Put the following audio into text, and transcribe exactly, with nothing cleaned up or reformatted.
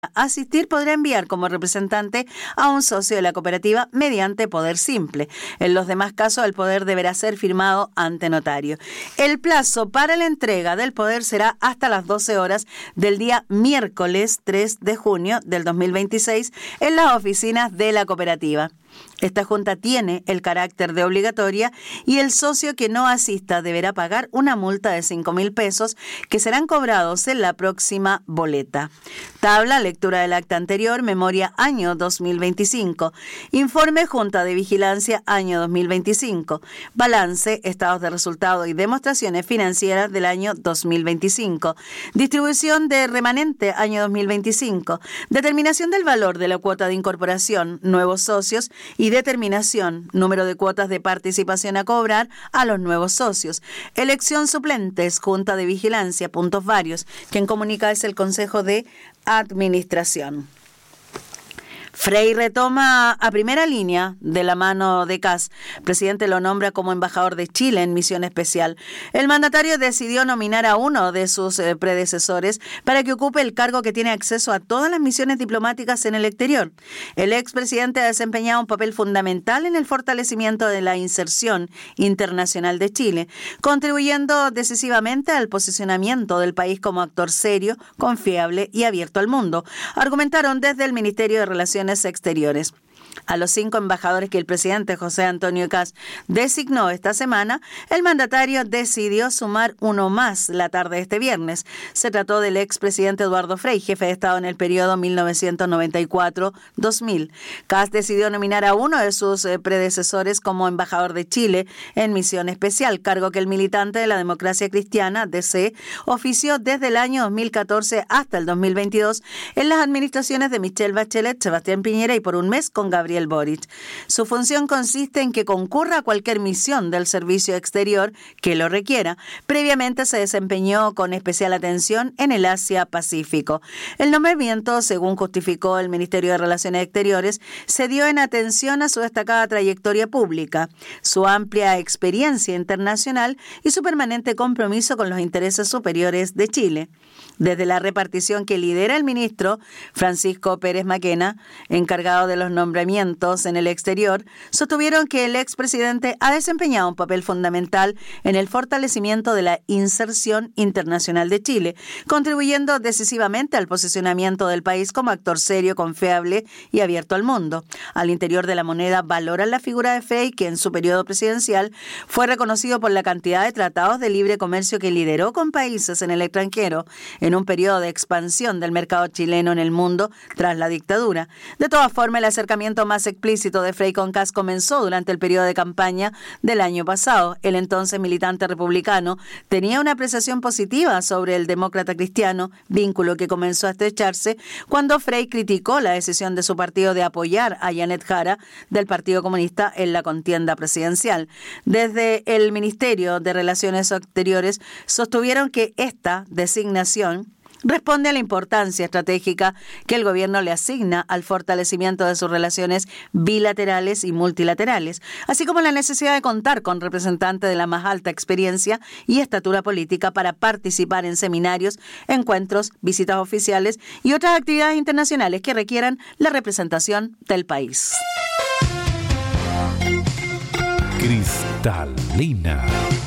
asistir podrá enviar como representante a un socio de la cooperativa mediante poder simple. En los demás casos, el poder deberá ser firmado ante notario. El plazo para la entrega del poder será hasta las doce horas del día miércoles tres de junio del dos mil veintiséis en las oficinas de la cooperativa. Esta junta tiene el carácter de obligatoria y el socio que no asista deberá pagar una multa de cinco mil pesos que serán cobrados en la próxima boleta. Tabla, lectura del acta anterior, memoria año dos mil veinticinco, informe Junta de Vigilancia año dos mil veinticinco, balance, estados de resultado y demostraciones financieras del año dos mil veinticinco, distribución de remanente año dos mil veinticinco, determinación del valor de la cuota de incorporación, nuevos socios y determinación, número de cuotas de participación a cobrar a los nuevos socios. Elección suplentes, Junta de Vigilancia, puntos varios. Quien comunica es el Consejo de Administración. Frey retoma a primera línea de la mano de Kast. El presidente lo nombra como embajador de Chile en misión especial. El mandatario decidió nominar a uno de sus eh, predecesores para que ocupe el cargo que tiene acceso a todas las misiones diplomáticas en el exterior. El expresidente ha desempeñado un papel fundamental en el fortalecimiento de la inserción internacional de Chile, contribuyendo decisivamente al posicionamiento del país como actor serio, confiable y abierto al mundo, argumentaron desde el Ministerio de Relaciones Exteriores. A los cinco embajadores que el presidente José Antonio Kast designó esta semana, el mandatario decidió sumar uno más la tarde de este viernes. Se trató del expresidente Eduardo Frei, jefe de Estado en el periodo mil novecientos noventa y cuatro a dos mil. Kast decidió nominar a uno de sus predecesores como embajador de Chile en misión especial, cargo que el militante de la Democracia Cristiana, D C, ofició desde el año dos mil catorce hasta el dos mil veintidós en las administraciones de Michelle Bachelet, Sebastián Piñera y por un mes con Gabriel Boric. Su función consiste en que concurra a cualquier misión del servicio exterior que lo requiera. Previamente se desempeñó con especial atención en el Asia-Pacífico. El nombramiento, según justificó el Ministerio de Relaciones Exteriores, se dio en atención a su destacada trayectoria pública, su amplia experiencia internacional y su permanente compromiso con los intereses superiores de Chile. Desde la repartición que lidera el ministro Francisco Pérez Maquena, encargado de los nombramientos en el exterior, sostuvieron que el expresidente ha desempeñado un papel fundamental en el fortalecimiento de la inserción internacional de Chile, contribuyendo decisivamente al posicionamiento del país como actor serio, confiable y abierto al mundo. Al interior de la moneda valoran la figura de Frei, que en su periodo presidencial fue reconocido por la cantidad de tratados de libre comercio que lideró con países en el extranjero, en un periodo de expansión del mercado chileno en el mundo tras la dictadura. De todas formas, el acercamiento más explícito de Frei con Kast comenzó durante el periodo de campaña del año pasado. El entonces militante republicano tenía una apreciación positiva sobre el demócrata cristiano, vínculo que comenzó a estrecharse cuando Frei criticó la decisión de su partido de apoyar a Janet Jara del Partido Comunista en la contienda presidencial. Desde el Ministerio de Relaciones Exteriores sostuvieron que esta designación responde a la importancia estratégica que el gobierno le asigna al fortalecimiento de sus relaciones bilaterales y multilaterales, así como la necesidad de contar con representantes de la más alta experiencia y estatura política para participar en seminarios, encuentros, visitas oficiales y otras actividades internacionales que requieran la representación del país. Cristalina.